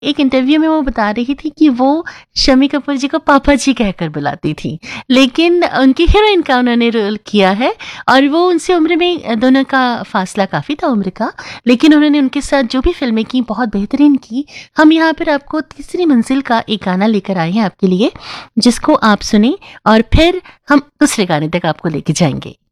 एक इंटरव्यू में वो बता रही थी कि वो शम्मी कपूर जी को पापा जी कहकर बुलाती थी, लेकिन उनकी हीरोइन का उन्होंने रोल किया है और वो उनसे उम्र में दोनों का फासला काफ़ी था उम्र का, लेकिन उन्होंने उनके साथ जो भी फ़िल्में की बहुत बेहतरीन की। हम यहाँ पर आपको तीसरी मंजिल का एक गाना लेकर आए हैं आपके लिए, जिसको आप सुने और फिर हम दूसरे गाने तक आपको लेके जाएँगे।